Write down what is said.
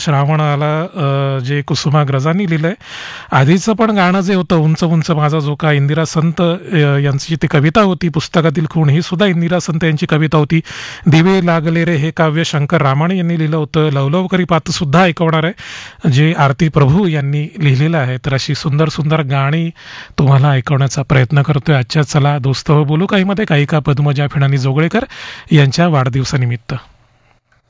श्रावण आला जे कुसुमाग्रजांनी लिहिलं आहे. आधीचं पण गाणं जे होतं उंच उंच माझा झोका, इंदिरा संत यांची ती कविता होती. पुस्तकातील खूण ही सुद्धा इंदिरा संत यांची कविता होती. दिवे लागले रे हे काव्य शंकर रामाणे यांनी लिहिलं होतं. लवलवकरी पात सुद्धा ऐकवणार आहे जे आरती प्रभू यांनी लिहिलेलं आहे. तर अशी सुंदर सुंदर गाणी तुम्हाला ऐकवण्याचा प्रयत्न करतोय आजच्या चला दोस्त हो बोलू काहीमध्ये गायिका पद्मजा फेणानी जोगळेकर यांच्या वाढदिवसानिमित्त.